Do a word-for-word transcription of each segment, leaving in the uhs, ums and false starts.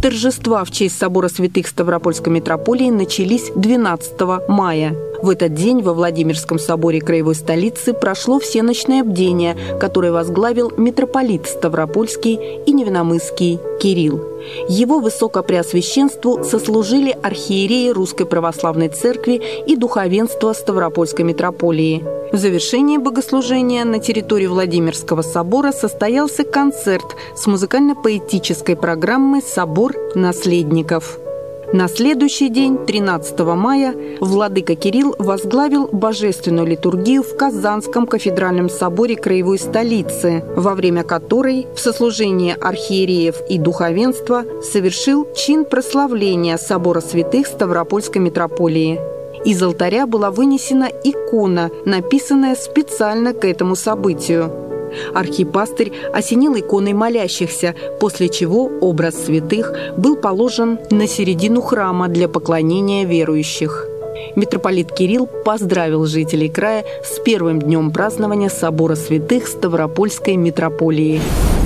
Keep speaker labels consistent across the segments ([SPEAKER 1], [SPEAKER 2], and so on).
[SPEAKER 1] Торжества в честь собора святых Ставропольской митрополии начались двенадцатого мая. В этот день во Владимирском соборе краевой столицы прошло всеночное бдение, которое возглавил митрополит Ставропольский и Невиномысский Кирилл. Его высокопреосвященству сослужили архиереи Русской Православной Церкви и духовенство Ставропольской митрополии. В завершении богослужения на территории Владимирского собора состоялся концерт с музыкально-поэтической программой «Собор наследников». На следующий день, тринадцатого мая, владыка Кирилл возглавил божественную литургию в Казанском кафедральном соборе краевой столицы, во время которой в сослужении архиереев и духовенства совершил чин прославления собора святых Ставропольской митрополии. Из алтаря была вынесена икона, написанная специально к этому событию. Архипастырь осенил иконой молящихся, после чего образ святых был положен на середину храма для поклонения верующих. Митрополит Кирилл поздравил жителей края с первым днем празднования собора святых Ставропольской митрополии.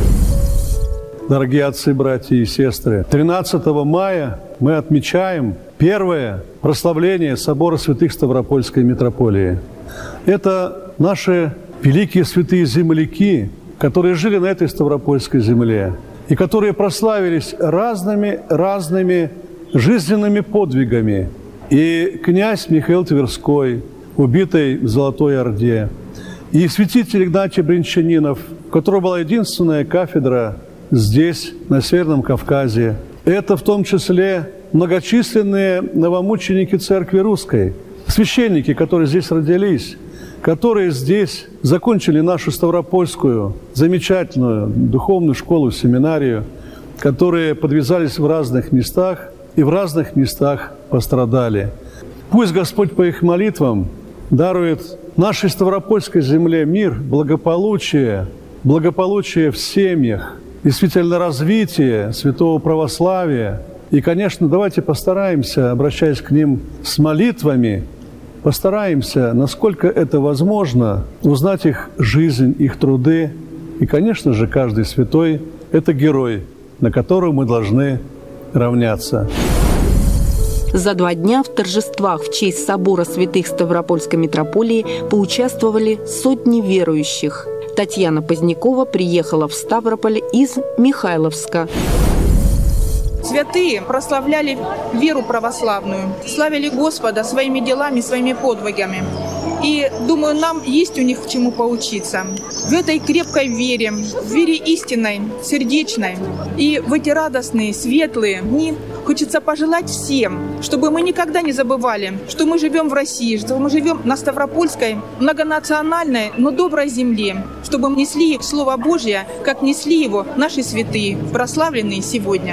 [SPEAKER 2] Дорогие отцы, братья и сестры, тринадцатого мая мы отмечаем первое прославление собора святых Ставропольской митрополии. Это наши великие святые земляки, которые жили на этой Ставропольской земле и которые прославились разными-разными жизненными подвигами. И князь Михаил Тверской, убитый в Золотой Орде, и святитель Игнатий Брянчанинов, у которого была единственная кафедра здесь, на Северном Кавказе. Это в том числе многочисленные новомученики Церкви Русской, священники, которые здесь родились, которые здесь закончили нашу Ставропольскую замечательную духовную школу, семинарию, которые подвязались в разных местах и в разных местах пострадали. Пусть Господь по их молитвам дарует нашей Ставропольской земле мир, благополучие, благополучие в семьях, действительно развитие святого православия. И, конечно, давайте постараемся, обращаясь к ним с молитвами, постараемся, насколько это возможно, узнать их жизнь, их труды. И, конечно же, каждый святой – это герой, на которого мы должны равняться.
[SPEAKER 1] За два дня в торжествах в честь собора святых Ставропольской митрополии поучаствовали сотни верующих. Татьяна Позднякова приехала в Ставрополь из Михайловска.
[SPEAKER 3] Святые прославляли веру православную, славили Господа своими делами, своими подвигами. И, думаю, нам есть у них к чему поучиться. В этой крепкой вере, в вере истинной, сердечной. И в эти радостные, светлые дни хочется пожелать всем, чтобы мы никогда не забывали, что мы живем в России, что мы живем на Ставропольской, многонациональной, но доброй земле, чтобы мы несли Слово Божье, как несли его наши святые, прославленные сегодня.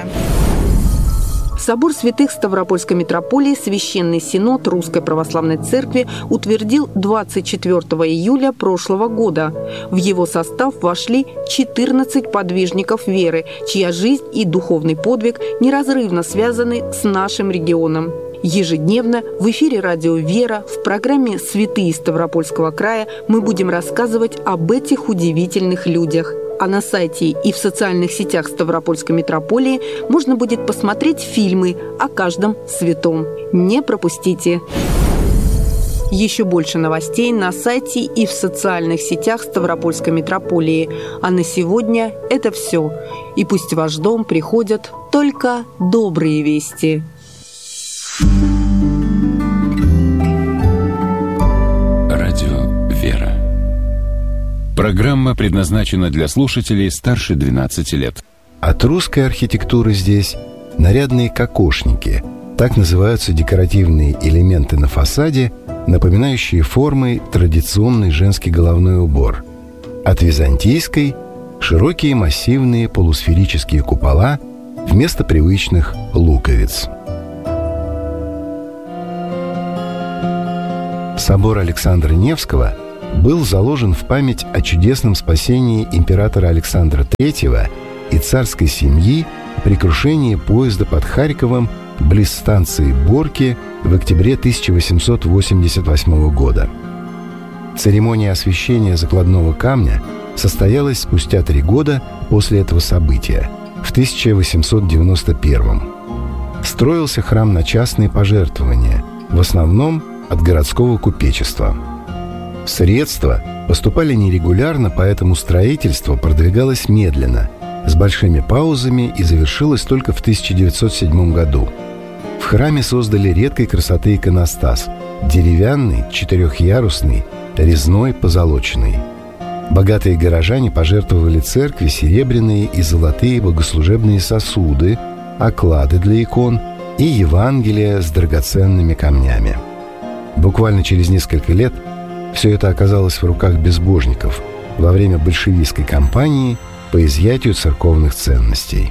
[SPEAKER 1] Собор святых Ставропольской митрополии Священный Синод Русской Православной Церкви утвердил двадцать четвёртого июля прошлого года. В его состав вошли четырнадцать подвижников веры, чья жизнь и духовный подвиг неразрывно связаны с нашим регионом. Ежедневно в эфире радио «Вера» в программе «Святые Ставропольского края» мы будем рассказывать об этих удивительных людях. А на сайте и в социальных сетях Ставропольской митрополии можно будет посмотреть фильмы о каждом святом. Не пропустите! Еще больше новостей на сайте и в социальных сетях Ставропольской митрополии. А на сегодня это все. И пусть в ваш дом приходят только добрые вести.
[SPEAKER 4] Радио «Вера». Программа предназначена для слушателей старше двенадцати лет.
[SPEAKER 5] От русской архитектуры здесь нарядные кокошники. Так называются декоративные элементы на фасаде, напоминающие формой традиционный женский головной убор. От византийской – широкие массивные полусферические купола вместо привычных луковиц. Собор Александра Невского был заложен в память о чудесном спасении императора Александра Третьего и царской семьи при крушении поезда под Харьковом близ станции Борки в октябре тысяча восемьсот восемьдесят восьмого года. Церемония освящения закладного камня состоялась спустя три года после этого события, в тысяча восемьсот девяносто первом. Строился храм на частные пожертвования, в основном от городского купечества. Средства поступали нерегулярно, поэтому строительство продвигалось медленно, с большими паузами и завершилось только в тысяча девятьсот седьмом году. В храме создали редкой красоты иконостас – деревянный, четырехъярусный, резной, позолоченный. Богатые горожане пожертвовали церкви серебряные и золотые богослужебные сосуды, оклады для икон и Евангелия с драгоценными камнями. Буквально через несколько лет все это оказалось в руках безбожников во время большевистской кампании по изъятию церковных ценностей.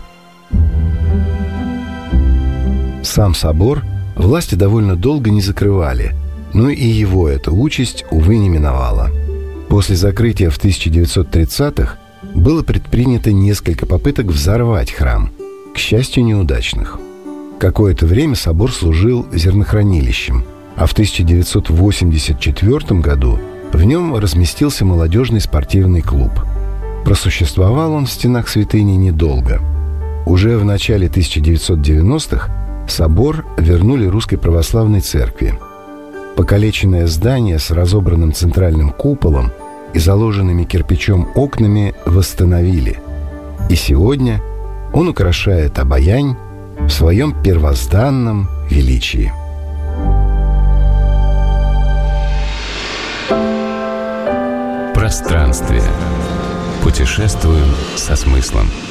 [SPEAKER 5] Сам собор власти довольно долго не закрывали, но и его эта участь, увы, не миновала. После закрытия в тысяча девятьсот тридцатых было предпринято несколько попыток взорвать храм, к счастью, неудачных. Какое-то время собор служил зернохранилищем, а в тысяча девятьсот восемьдесят четвёртом году в нем разместился молодежный спортивный клуб. Просуществовал он в стенах святыни недолго. Уже в начале тысяча девятьсот девяностых собор вернули Русской Православной Церкви. Покалеченное здание с разобранным центральным куполом и заложенными кирпичом окнами восстановили. И сегодня он украшает Обоянь в своем первозданном величии.
[SPEAKER 4] Пространствие. Путешествуем со смыслом.